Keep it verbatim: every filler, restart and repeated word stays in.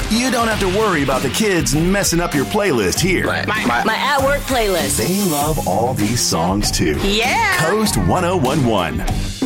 You don't have to worry about the kids messing up your playlist here. My, my, my at-work playlist. They love all these songs, too. Yeah. Coast one oh one one.